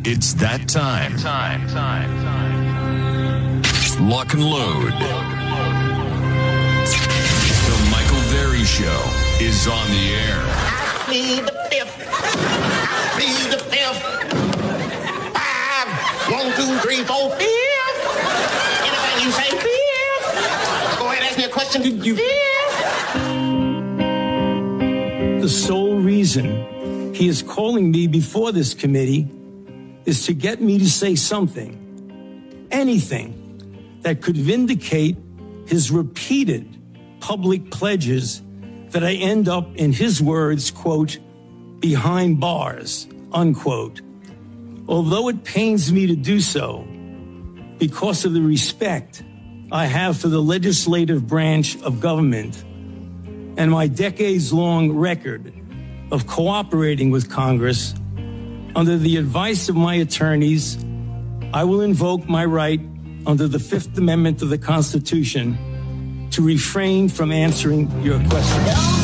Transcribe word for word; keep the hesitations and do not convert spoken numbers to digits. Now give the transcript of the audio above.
It's that time. Time, time, time. Lock and load. The Michael Berry Show is on the air. I plead the fifth. I plead the fifth. Five. One, two, three, four, fifth. Anything you say, fifth. Go ahead, ask me a question. Do you fifth? The sole reason he is calling me before this committee is to get me to say something, anything, that could vindicate his repeated public pledges that I end up, in his words, quote, behind bars, unquote. Although it pains me to do so because of the respect I have for the legislative branch of government and my decades-long record of cooperating with Congress, under the advice of my attorneys, I will invoke my right under the Fifth Amendment of the Constitution to refrain from answering your question.